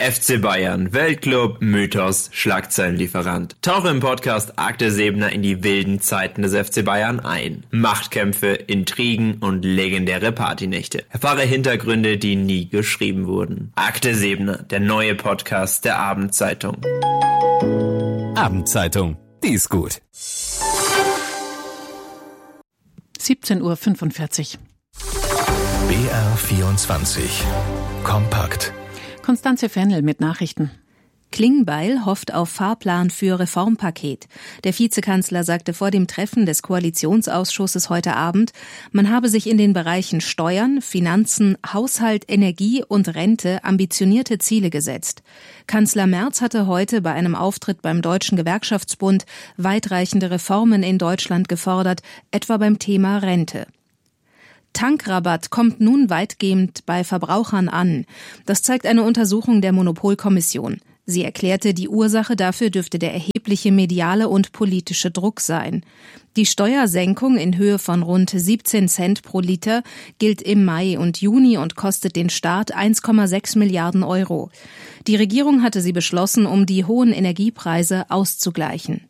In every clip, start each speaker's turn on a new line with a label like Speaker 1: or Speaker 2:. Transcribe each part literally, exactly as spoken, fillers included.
Speaker 1: F C Bayern, Weltclub, Mythos, Schlagzeilenlieferant. Tauche im Podcast Akte Seebner in die wilden Zeiten des F C Bayern ein. Machtkämpfe, Intrigen und legendäre Partynächte. Erfahre Hintergründe, die nie geschrieben wurden. Akte Seebner, der neue Podcast der Abendzeitung.
Speaker 2: Abendzeitung, die ist gut.
Speaker 3: siebzehn Uhr fünfundvierzig.
Speaker 2: B R vierundzwanzig. Kompakt.
Speaker 3: Konstanze Fennel mit Nachrichten.
Speaker 4: Klingbeil hofft auf Fahrplan für Reformpaket. Der Vizekanzler sagte vor dem Treffen des Koalitionsausschusses heute Abend, man habe sich in den Bereichen Steuern, Finanzen, Haushalt, Energie und Rente ambitionierte Ziele gesetzt. Kanzler Merz hatte heute bei einem Auftritt beim Deutschen Gewerkschaftsbund weitreichende Reformen in Deutschland gefordert, etwa beim Thema Rente. Tankrabatt kommt nun weitgehend bei Verbrauchern an. Das zeigt eine Untersuchung der Monopolkommission. Sie erklärte, die Ursache dafür dürfte der erhebliche mediale und politische Druck sein. Die Steuersenkung in Höhe von rund siebzehn Cent pro Liter gilt im Mai und Juni und kostet den Staat eins Komma sechs Milliarden Euro. Die Regierung hatte sie beschlossen, um die hohen Energiepreise auszugleichen.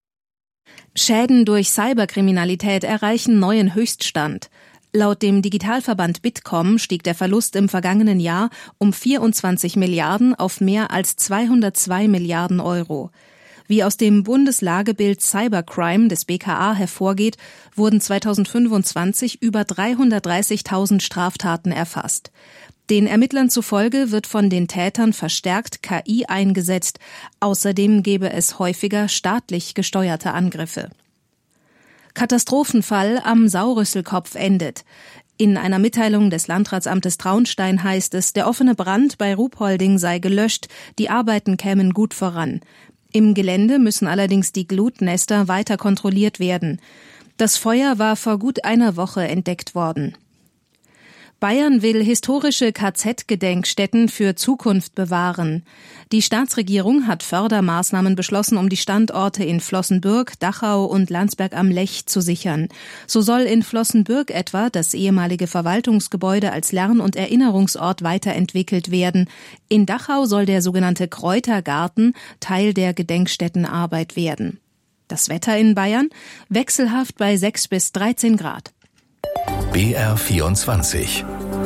Speaker 4: Schäden durch Cyberkriminalität erreichen neuen Höchststand. Laut dem Digitalverband Bitkom stieg der Verlust im vergangenen Jahr um vierundzwanzig Milliarden auf mehr als zweihundertzwei Milliarden Euro. Wie aus dem Bundeslagebild Cybercrime des B K A hervorgeht, wurden zweitausendfünfundzwanzig über dreihundertdreißigtausend Straftaten erfasst. Den Ermittlern zufolge wird von den Tätern verstärkt K I eingesetzt. Außerdem gebe es häufiger staatlich gesteuerte Angriffe. Katastrophenfall am Saurüsselkopf endet. In einer Mitteilung des Landratsamtes Traunstein heißt es, der offene Brand bei Ruhpolding sei gelöscht, die Arbeiten kämen gut voran. Im Gelände müssen allerdings die Glutnester weiter kontrolliert werden. Das Feuer war vor gut einer Woche entdeckt worden. Bayern will historische K Z-Gedenkstätten für Zukunft bewahren. Die Staatsregierung hat Fördermaßnahmen beschlossen, um die Standorte in Flossenbürg, Dachau und Landsberg am Lech zu sichern. So soll in Flossenbürg etwa das ehemalige Verwaltungsgebäude als Lern- und Erinnerungsort weiterentwickelt werden. In Dachau soll der sogenannte Kräutergarten Teil der Gedenkstättenarbeit werden. Das Wetter in Bayern? Wechselhaft bei sechs bis dreizehn Grad.
Speaker 2: B R vierundzwanzig.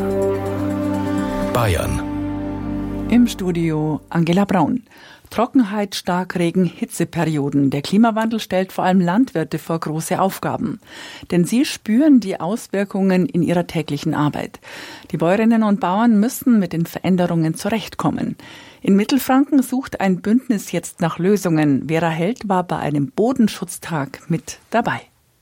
Speaker 2: Bayern.
Speaker 5: Im Studio Angela Braun. Trockenheit, Starkregen, Hitzeperioden. Der Klimawandel stellt vor allem Landwirte vor große Aufgaben. Denn sie spüren die Auswirkungen in ihrer täglichen Arbeit. Die Bäuerinnen und Bauern müssen mit den Veränderungen zurechtkommen. In Mittelfranken sucht ein Bündnis jetzt nach Lösungen. Vera Held war bei einem Bodenschutztag mit dabei.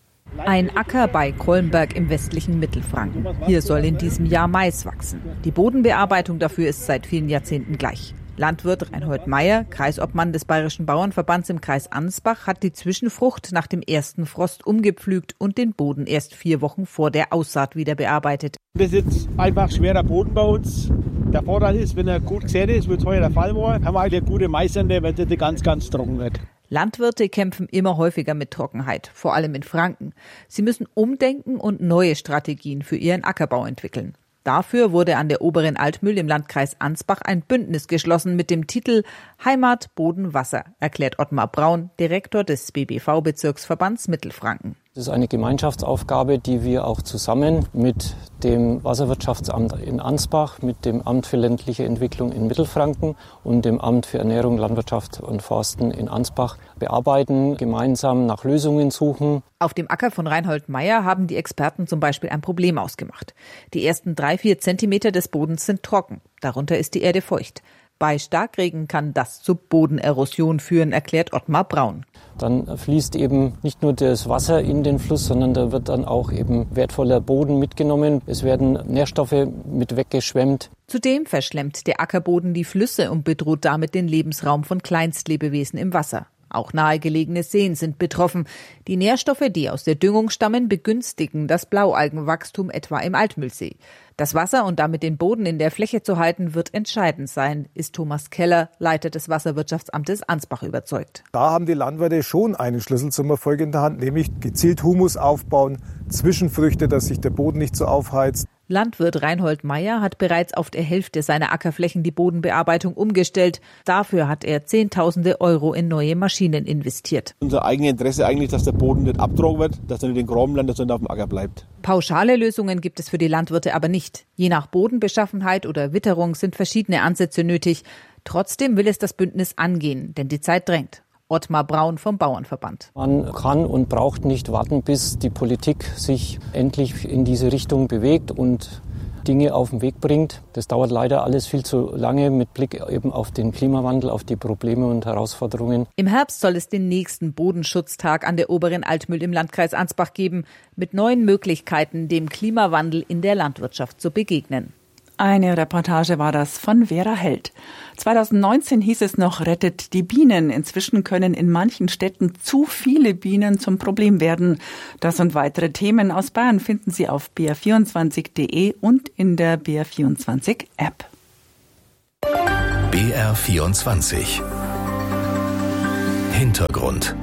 Speaker 6: Ein Acker bei Kolmberg im westlichen Mittelfranken. Hier soll in diesem Jahr Mais wachsen. Die Bodenbearbeitung dafür ist seit vielen Jahrzehnten gleich. Landwirt Reinhold Meyer, Kreisobmann des Bayerischen Bauernverbands im Kreis Ansbach, hat die Zwischenfrucht nach dem ersten Frost umgepflügt und den Boden erst vier Wochen vor der Aussaat wieder bearbeitet.
Speaker 7: Das ist jetzt einfach schwerer Boden bei uns. Der Vorteil ist, wenn er gut gesät ist, wie es heuer der Fall war, haben wir eigentlich eine gute Maisernte, wenn es ganz, ganz trocken wird.
Speaker 6: Landwirte kämpfen immer häufiger mit Trockenheit, vor allem in Franken. Sie müssen umdenken und neue Strategien für ihren Ackerbau entwickeln. Dafür wurde an der Oberen Altmühl im Landkreis Ansbach ein Bündnis geschlossen mit dem Titel Heimat, Boden, Wasser, erklärt Ottmar Braun, Direktor des B B V-Bezirksverbands Mittelfranken.
Speaker 8: Das ist eine Gemeinschaftsaufgabe, die wir auch zusammen mit dem Wasserwirtschaftsamt in Ansbach, mit dem Amt für ländliche Entwicklung in Mittelfranken und dem Amt für Ernährung, Landwirtschaft und Forsten in Ansbach bearbeiten, gemeinsam nach Lösungen suchen.
Speaker 6: Auf dem Acker von Reinhold Meyer haben die Experten zum Beispiel ein Problem ausgemacht. Die ersten drei, vier Zentimeter des Bodens sind trocken, darunter ist die Erde feucht. Bei Starkregen kann das zu Bodenerosion führen, erklärt Ottmar Braun.
Speaker 8: Dann fließt eben nicht nur das Wasser in den Fluss, sondern da wird dann auch eben wertvoller Boden mitgenommen. Es werden Nährstoffe mit weggeschwemmt.
Speaker 6: Zudem verschlemmt der Ackerboden die Flüsse und bedroht damit den Lebensraum von Kleinstlebewesen im Wasser. Auch nahegelegene Seen sind betroffen. Die Nährstoffe, die aus der Düngung stammen, begünstigen das Blaualgenwachstum etwa im Altmühlsee. Das Wasser und damit den Boden in der Fläche zu halten, wird entscheidend sein, ist Thomas Keller, Leiter des Wasserwirtschaftsamtes Ansbach, überzeugt.
Speaker 9: Da haben die Landwirte schon einen Schlüssel zum Erfolg in der Hand, nämlich gezielt Humus aufbauen, Zwischenfrüchte, dass sich der Boden nicht so aufheizt.
Speaker 6: Landwirt Reinhold Meyer hat bereits auf der Hälfte seiner Ackerflächen die Bodenbearbeitung umgestellt. Dafür hat er Zehntausende Euro in neue Maschinen investiert.
Speaker 7: Unser eigenes Interesse eigentlich, dass der Boden nicht abgetragen wird, dass er nicht in den Graben landet, sondern auf dem Acker bleibt.
Speaker 6: Pauschale Lösungen gibt es für die Landwirte aber nicht. Je nach Bodenbeschaffenheit oder Witterung sind verschiedene Ansätze nötig. Trotzdem will es das Bündnis angehen, denn die Zeit drängt. Ottmar Braun vom Bauernverband.
Speaker 8: Man kann und braucht nicht warten, bis die Politik sich endlich in diese Richtung bewegt und Dinge auf den Weg bringt. Das dauert leider alles viel zu lange mit Blick eben auf den Klimawandel, auf die Probleme und Herausforderungen.
Speaker 6: Im Herbst soll es den nächsten Bodenschutztag an der Oberen Altmühl im Landkreis Ansbach geben, mit neuen Möglichkeiten, dem Klimawandel in der Landwirtschaft zu begegnen.
Speaker 5: Eine Reportage war das von Vera Held. zweitausendneunzehn hieß es noch, rettet die Bienen. Inzwischen können in manchen Städten zu viele Bienen zum Problem werden. Das und weitere Themen aus Bayern finden Sie auf b r vierundzwanzig punkt d e und in der B R vierundzwanzig App.
Speaker 2: B R vierundzwanzig Hintergrund.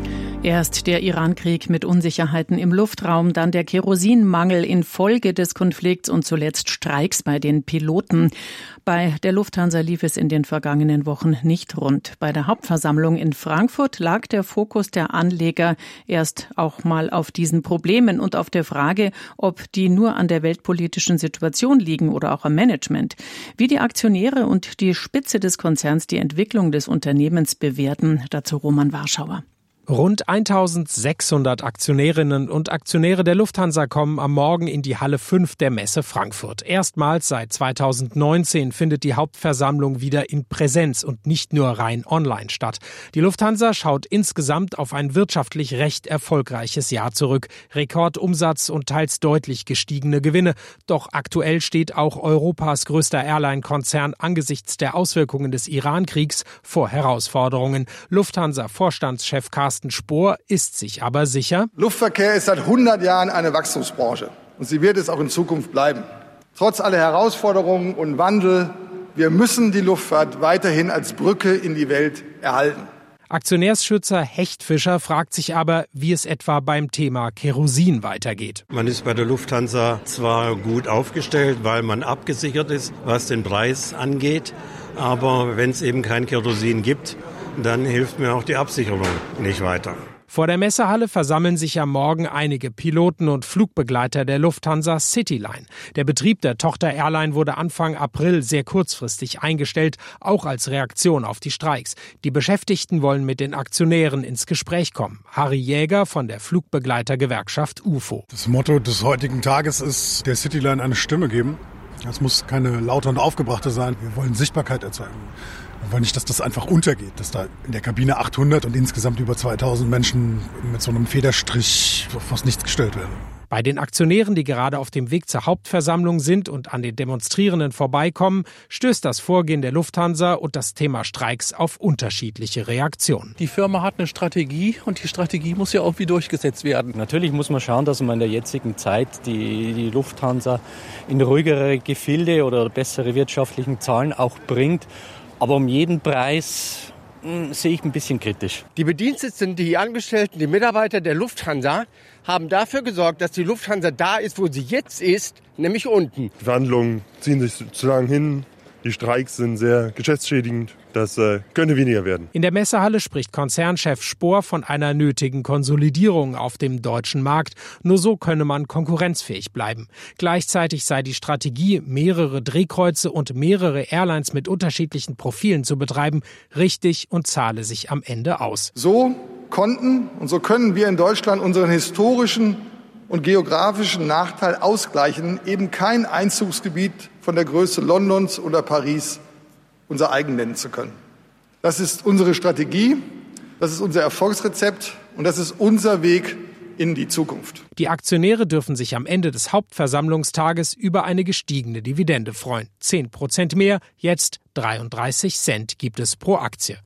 Speaker 3: Erst der Iran-Krieg mit Unsicherheiten im Luftraum, dann der Kerosinmangel infolge des Konflikts und zuletzt Streiks bei den Piloten. Bei der Lufthansa lief es in den vergangenen Wochen nicht rund. Bei der Hauptversammlung in Frankfurt lag der Fokus der Anleger erst auch mal auf diesen Problemen und auf der Frage, ob die nur an der weltpolitischen Situation liegen oder auch am Management. Wie die Aktionäre und die Spitze des Konzerns die Entwicklung des Unternehmens bewerten, dazu Roman Warschauer.
Speaker 10: Rund eintausendsechshundert Aktionärinnen und Aktionäre der Lufthansa kommen am Morgen in die Halle fünf der Messe Frankfurt. Erstmals seit zweitausendneunzehn findet die Hauptversammlung wieder in Präsenz und nicht nur rein online statt. Die Lufthansa schaut insgesamt auf ein wirtschaftlich recht erfolgreiches Jahr zurück. Rekordumsatz und teils deutlich gestiegene Gewinne. Doch aktuell steht auch Europas größter Airline-Konzern angesichts der Auswirkungen des Iran-Kriegs vor Herausforderungen. Lufthansa-Vorstandschef Carsten Spohr ist sich aber sicher:
Speaker 11: Luftverkehr ist seit hundert Jahren eine Wachstumsbranche und sie wird es auch in Zukunft bleiben. Trotz aller Herausforderungen und Wandel, wir müssen die Luftfahrt weiterhin als Brücke in die Welt erhalten.
Speaker 10: Aktionärsschützer Hecht Fischer fragt sich aber, wie es etwa beim Thema Kerosin weitergeht.
Speaker 12: Man ist bei der Lufthansa zwar gut aufgestellt, weil man abgesichert ist, was den Preis angeht, aber wenn es eben kein Kerosin gibt, dann hilft mir auch die Absicherung nicht weiter.
Speaker 10: Vor der Messehalle versammeln sich am Morgen einige Piloten und Flugbegleiter der Lufthansa Cityline. Der Betrieb der Tochter-Airline wurde Anfang April sehr kurzfristig eingestellt, auch als Reaktion auf die Streiks. Die Beschäftigten wollen mit den Aktionären ins Gespräch kommen. Harry Jäger von der Flugbegleitergewerkschaft U F O.
Speaker 9: Das Motto des heutigen Tages ist, der Cityline eine Stimme geben. Das muss keine laute und aufgebrachte sein. Wir wollen Sichtbarkeit erzeugen. Wir wollen nicht, dass das einfach untergeht, dass da in der Kabine achthundert und insgesamt über zweitausend Menschen mit so einem Federstrich fast nichts gestellt werden.
Speaker 10: Bei den Aktionären, die gerade auf dem Weg zur Hauptversammlung sind und an den Demonstrierenden vorbeikommen, stößt das Vorgehen der Lufthansa und das Thema Streiks auf unterschiedliche Reaktionen.
Speaker 13: Die Firma hat eine Strategie und die Strategie muss ja irgendwie durchgesetzt werden.
Speaker 8: Natürlich muss man schauen, dass man in der jetzigen Zeit die, die Lufthansa in ruhigere Gefilde oder bessere wirtschaftlichen Zahlen auch bringt. Aber um jeden Preis mh, sehe ich ein bisschen kritisch.
Speaker 14: Die Bediensteten, die Angestellten, die Mitarbeiter der Lufthansa haben dafür gesorgt, dass die Lufthansa da ist, wo sie jetzt ist, nämlich unten.
Speaker 15: Die Verhandlungen ziehen sich zu lang hin. Die Streiks sind sehr geschäftsschädigend. Das äh, könnte weniger werden.
Speaker 10: In der Messehalle spricht Konzernchef Spohr von einer nötigen Konsolidierung auf dem deutschen Markt. Nur so könne man konkurrenzfähig bleiben. Gleichzeitig sei die Strategie, mehrere Drehkreuze und mehrere Airlines mit unterschiedlichen Profilen zu betreiben, richtig und zahle sich am Ende aus.
Speaker 11: So konnten und so können wir in Deutschland unseren historischen und geografischen Nachteil ausgleichen, eben kein Einzugsgebiet von der Größe Londons oder Paris unser eigen nennen zu können. Das ist unsere Strategie, das ist unser Erfolgsrezept und das ist unser Weg in die Zukunft.
Speaker 10: Die Aktionäre dürfen sich am Ende des Hauptversammlungstages über eine gestiegene Dividende freuen. Zehn Prozent mehr, jetzt dreiunddreißig Cent gibt es pro Aktie.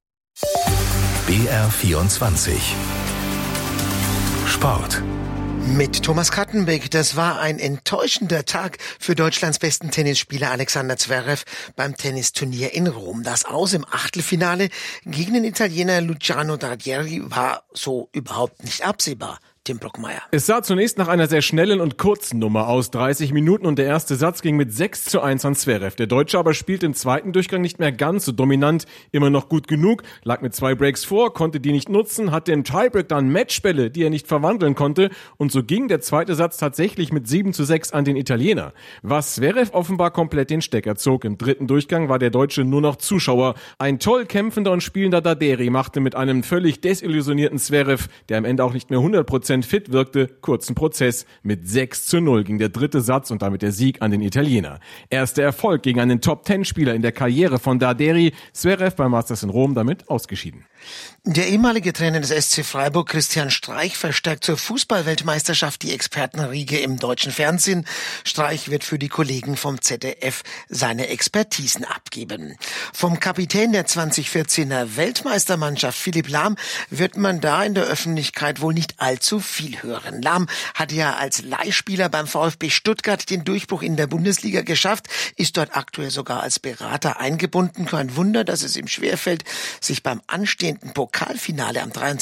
Speaker 2: B R vierundzwanzig Sport.
Speaker 16: Mit Thomas Kattenbeck, das war ein enttäuschender Tag für Deutschlands besten Tennisspieler Alexander Zverev beim Tennisturnier in Rom. Das Aus im Achtelfinale gegen den Italiener Luciano Dardieri war so überhaupt nicht absehbar. Tim Brockmeier.
Speaker 17: Es sah zunächst nach einer sehr schnellen und kurzen Nummer aus, dreißig Minuten, und der erste Satz ging mit sechs zu eins an Zverev. Der Deutsche aber spielt im zweiten Durchgang nicht mehr ganz so dominant, immer noch gut genug, lag mit zwei Breaks vor, konnte die nicht nutzen, hatte im Tiebreak dann Matchbälle, die er nicht verwandeln konnte, und so ging der zweite Satz tatsächlich mit sieben zu sechs an den Italiener. Was Zverev offenbar komplett den Stecker zog. Im dritten Durchgang war der Deutsche nur noch Zuschauer. Ein toll kämpfender und spielender Daderi machte mit einem völlig desillusionierten Zverev, der am Ende auch nicht mehr hundert Prozent fit wirkte, kurzen Prozess. Mit sechs zu null ging der dritte Satz und damit der Sieg an den Italiener. Erster Erfolg gegen einen Top-Ten-Spieler in der Karriere von Daderi. Zverev beim Masters in Rom damit ausgeschieden.
Speaker 16: Der ehemalige Trainer des S C Freiburg, Christian Streich, verstärkt zur Fußball-Weltmeisterschaft die Expertenriege im deutschen Fernsehen. Streich wird für die Kollegen vom Z D F seine Expertisen abgeben. Vom Kapitän der zweitausendvierzehner Weltmeistermannschaft, Philipp Lahm, wird man da in der Öffentlichkeit wohl nicht allzu viel hören. Lahm hat ja als Leihspieler beim VfB Stuttgart den Durchbruch in der Bundesliga geschafft, ist dort aktuell sogar als Berater eingebunden. Kein Wunder, dass es ihm schwerfällt, sich beim anstehenden Pokalfinale am dreiundzwanzigsten